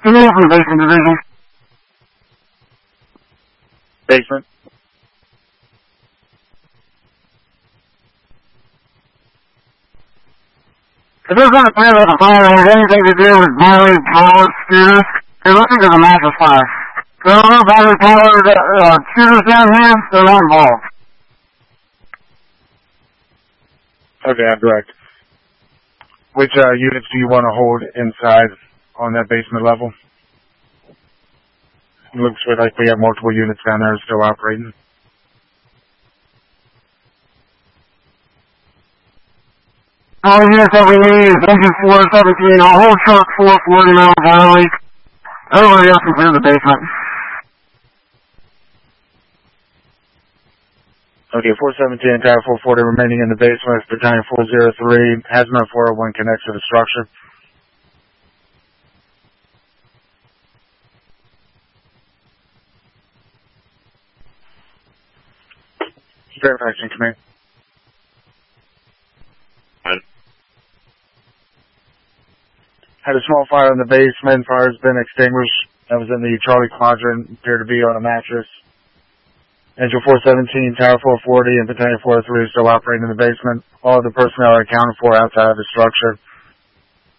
Give me up from basement division. Basement. If there's not a plan with the fire has anything to do with battery powered scooters, they're looking to the mattress fire. There are no battery powered scooters down here, they're not involved. Okay, I'm direct. Which units do you want to hold inside on that basement level? It looks like we have multiple units down there still operating. All the units that we need is engine 417, a whole truck full of 40 metal batteries. Everybody else can clear the basement. Okay, 417, Tower 440 remaining in the basement. Battalion 403, Hazmat 401 connects to the structure. Fairfax in command. Had a small fire in the basement. Fire has been extinguished. That was in the Charlie quadrant. Appeared to be on a mattress. Engine 417, Tower 440, and Battalion 403 are still operating in the basement. All of the personnel are accounted for outside of the structure.